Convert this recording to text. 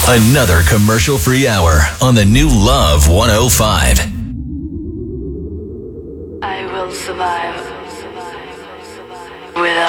Another commercial-free hour on the new Love 105. I will survive without